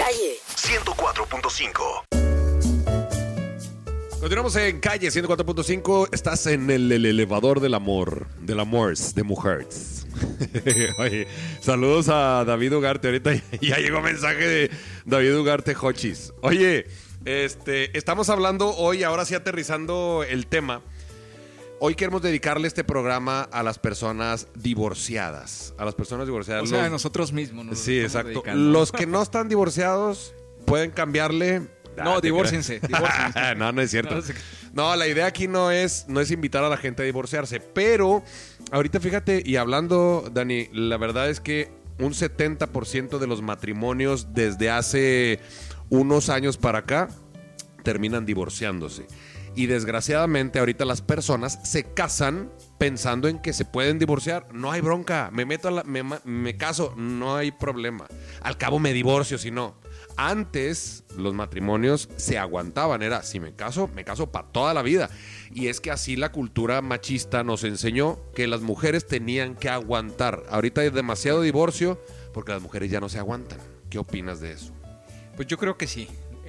Calle 104.5. Continuamos en Calle 104.5. Estás en el elevador del amor, de mujeres. Oye, saludos a David Ugarte. Ahorita ya llegó mensaje de David Ugarte Hochis. Oye, estamos hablando hoy, ahora sí aterrizando el tema. Hoy queremos dedicarle este programa a las personas divorciadas. A las personas divorciadas. O sea, a nosotros mismos. Sí, exacto. Los que no están divorciados pueden cambiarle. No, divórciense. No es cierto. No, la idea aquí no es invitar a la gente a divorciarse. Pero ahorita fíjate, y hablando, Dani, la verdad es que un 70% de los matrimonios desde hace unos años para acá terminan divorciándose. Y desgraciadamente ahorita las personas se casan pensando en que se pueden divorciar. No hay bronca, me caso, no hay problema. Al cabo me divorcio si no. Antes los matrimonios se aguantaban, era si me caso para toda la vida. Y es que así la cultura machista nos enseñó que las mujeres tenían que aguantar. Ahorita hay demasiado divorcio porque las mujeres ya no se aguantan. ¿Qué opinas de eso? Pues yo creo que sí.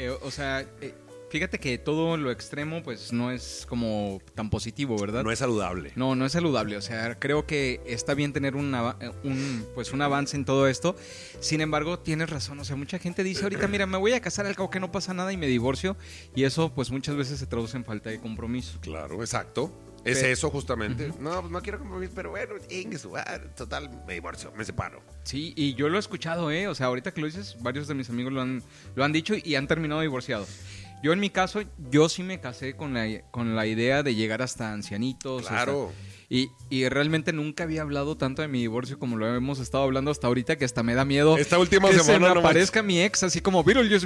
Fíjate que todo lo extremo pues no es como tan positivo, ¿verdad? No es saludable. No es saludable. O sea, creo que está bien tener un avance en todo esto. Sin embargo, tienes razón. O sea, mucha gente dice ahorita, mira, me voy a casar, al cabo que no pasa nada y me divorcio. Y eso pues muchas veces se traduce en falta de compromiso. Claro, exacto. Es eso justamente. No, pues no quiero compromiso, pero bueno, total, me divorcio, me separo. Sí, y yo lo he escuchado, O sea, ahorita que lo dices, varios de mis amigos lo han dicho y han terminado divorciados. Yo en mi caso, yo sí me casé con la idea de llegar hasta ancianitos. Claro. Y realmente nunca había hablado tanto de mi divorcio como lo hemos estado hablando hasta ahorita, que hasta me da miedo. Esta última que semana se me aparezca mi ex así como Beetlejuice.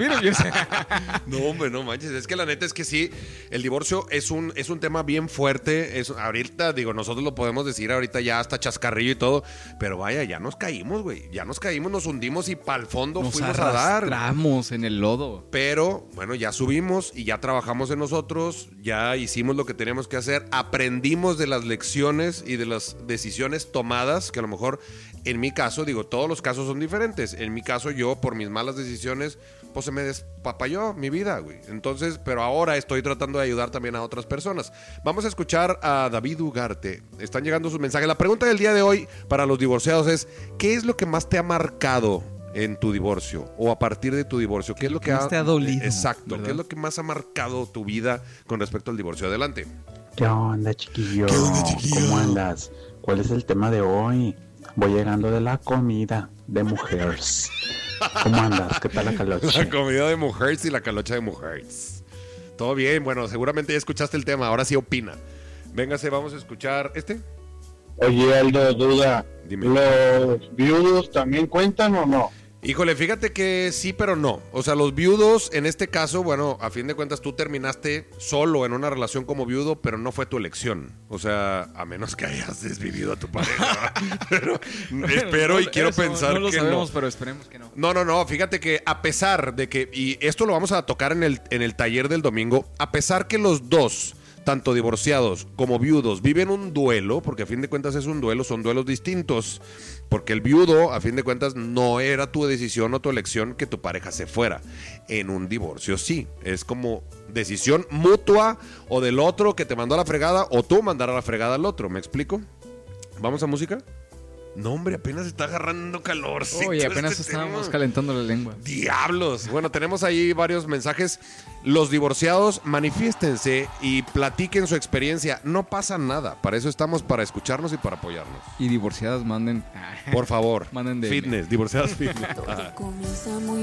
No, hombre, no manches. Es que la neta es que sí, el divorcio es un tema bien fuerte. Ahorita, digo, nosotros lo podemos decir ahorita ya hasta chascarrillo y todo, pero vaya, ya nos caímos, güey. Ya nos caímos, nos hundimos y para el fondo fuimos a dar. Nos arrastramos en el lodo. Pero, bueno, ya subimos y ya trabajamos en nosotros, ya hicimos lo que teníamos que hacer, aprendimos de las lecciones y de las decisiones tomadas, que a lo mejor en mi caso, digo, todos los casos son diferentes. En mi caso, yo por mis malas decisiones, pues se me despapalló mi vida, güey. Entonces, pero ahora estoy tratando de ayudar también a otras personas. Vamos a escuchar a David Ugarte. Están llegando sus mensajes. La pregunta del día de hoy para los divorciados es, ¿qué es lo que más te ha marcado en tu divorcio o a partir de tu divorcio? ¿Qué es lo que más te ha dolido? Exacto, ¿verdad? ¿Qué es lo que más ha marcado tu vida con respecto al divorcio? Adelante. ¿Qué onda, chiquillo? ¿Qué onda, chiquillo? ¿Cómo andas? ¿Cuál es el tema de hoy? Voy llegando de la comida de mujeres. ¿Cómo andas? ¿Qué tal la calocha? La comida de mujeres y la calocha de mujeres. Todo bien, bueno, seguramente ya escuchaste el tema, ahora sí opina. Véngase, vamos a escuchar este. Oye, Aldo, duda. Dime. ¿Los viudos también cuentan o no? Híjole, fíjate que sí, pero no. O sea, los viudos, en este caso, bueno, a fin de cuentas tú terminaste solo en una relación como viudo, pero no fue tu elección. O sea, a menos que hayas desvivido a tu pareja. Pero espero y quiero pensar que no. No lo sabemos, pero esperemos que no. No, fíjate que a pesar de que, y esto lo vamos a tocar en el taller del domingo, a pesar que los dos, tanto divorciados como viudos, viven un duelo, porque a fin de cuentas es un duelo, son duelos distintos, porque el viudo, a fin de cuentas, no era tu decisión o tu elección que tu pareja se fuera. En un divorcio sí, es como decisión mutua o del otro que te mandó a la fregada o tú mandar a la fregada al otro, ¿me explico? ¿Vamos a música? No, hombre, apenas está agarrando calor. Oye, apenas estábamos calentando la lengua. ¡Diablos! Bueno, tenemos ahí varios mensajes. Los divorciados, manifiéstense y platiquen su experiencia. No pasa nada. Para eso estamos, para escucharnos y para apoyarnos. Y divorciadas manden. Por favor. Manden de fitness, divorciadas fitness. Comienza muy